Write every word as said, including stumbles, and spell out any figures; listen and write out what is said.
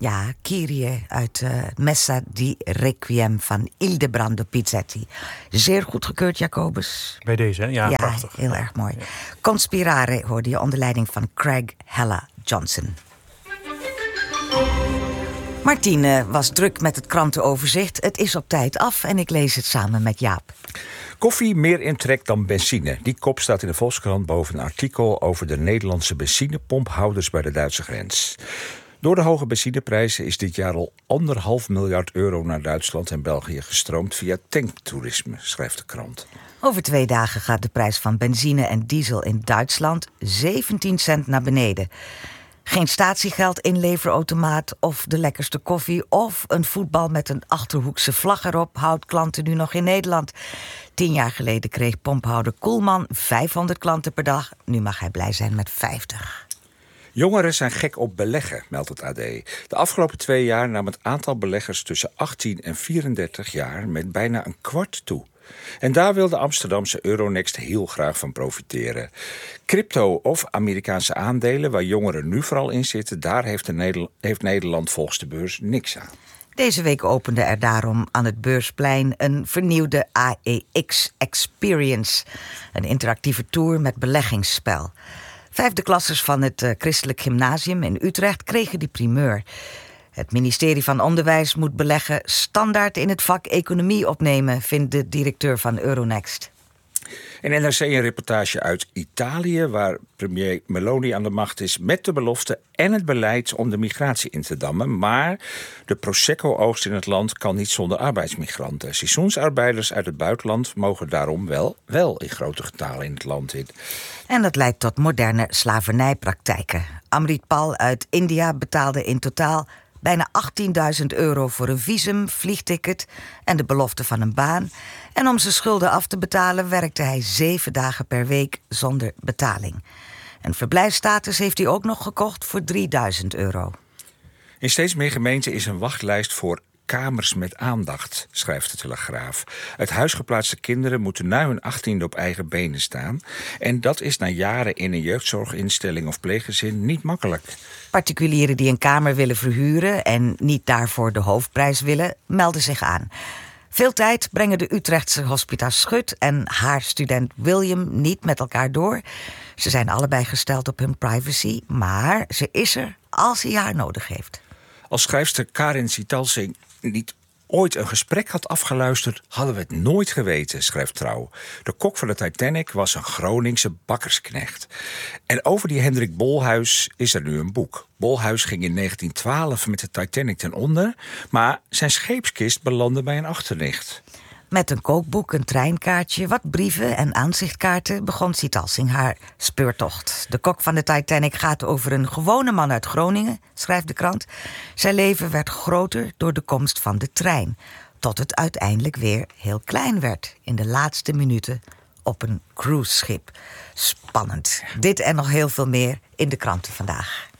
Ja, Kyrie uit uh, Messa di Requiem van Ildebrando Pizzetti. Zeer goedgekeurd, Jacobus. Bij deze, hè? Ja, ja prachtig. heel ja. erg mooi. Ja. Conspirare hoorde je onder leiding van Craig Hella Johnson. Martine was druk met het krantenoverzicht. Het is op tijd af en ik lees het samen met Jaap. Koffie meer in trek dan benzine. Die kop staat in de Volkskrant boven een artikel over de Nederlandse benzinepomphouders bij de Duitse grens. Door de hoge benzineprijzen is dit jaar al anderhalf miljard euro naar Duitsland en België gestroomd via tanktoerisme, schrijft de krant. Over twee dagen gaat de prijs van benzine en diesel in Duitsland zeventien cent naar beneden. Geen statiegeld, inleverautomaat of de lekkerste koffie of een voetbal met een Achterhoekse vlag erop houdt klanten nu nog in Nederland. Tien jaar geleden kreeg pomphouder Koelman vijfhonderd klanten per dag. Nu mag hij blij zijn met vijftig. Jongeren zijn gek op beleggen, meldt het A D. De afgelopen twee jaar nam het aantal beleggers tussen achttien en vierendertig jaar met bijna een kwart toe. En daar wil de Amsterdamse Euronext heel graag van profiteren. Crypto of Amerikaanse aandelen, waar jongeren nu vooral in zitten, daar heeft, de Nederland, heeft Nederland volgens de beurs niks aan. Deze week opende er daarom aan het Beursplein een vernieuwde A E X Experience. Een interactieve tour met beleggingsspel. Vijfde klassers van het uh, Christelijk Gymnasium in Utrecht kregen die primeur. Het ministerie van Onderwijs moet beleggen standaard in het vak economie opnemen, vindt de directeur van Euronext. In N R C een reportage uit Italië, waar premier Meloni aan de macht is met de belofte en het beleid om de migratie in te dammen. Maar de Prosecco-oogst in het land kan niet zonder arbeidsmigranten. Seizoensarbeiders uit het buitenland mogen daarom wel, wel in grote getalen in het land in. En dat leidt tot moderne slavernijpraktijken. Amrit Pal uit India betaalde in totaal bijna achttienduizend euro voor een visum, vliegticket en de belofte van een baan. En om zijn schulden af te betalen werkte hij zeven dagen per week zonder betaling. Een verblijfsstatus heeft hij ook nog gekocht voor drieduizend euro. In steeds meer gemeenten is een wachtlijst voor kamers met aandacht, schrijft de Telegraaf. Uit huis geplaatste kinderen moeten na hun achttiende op eigen benen staan. En dat is na jaren in een jeugdzorginstelling of pleeggezin niet makkelijk. Particulieren die een kamer willen verhuren en niet daarvoor de hoofdprijs willen, melden zich aan. Veel tijd brengen de Utrechtse hospita Schut en haar student William niet met elkaar door. Ze zijn allebei gesteld op hun privacy, maar ze is er als hij haar nodig heeft. Als schrijfster Karin Sitalsing niet ooit een gesprek had afgeluisterd, hadden we het nooit geweten, schrijft Trouw. De kok van de Titanic was een Groningse bakkersknecht. En over die Hendrik Bolhuis is er nu een boek. Bolhuis ging in negentien twaalf met de Titanic ten onder, maar zijn scheepskist belandde bij een achternicht. Met een kookboek, een treinkaartje, wat brieven en aanzichtkaarten begon Sitalsing haar speurtocht. De kok van de Titanic gaat over een gewone man uit Groningen, schrijft de krant. Zijn leven werd groter door de komst van de trein, tot het uiteindelijk weer heel klein werd in de laatste minuten op een cruiseschip. Spannend. Dit en nog heel veel meer in de kranten vandaag.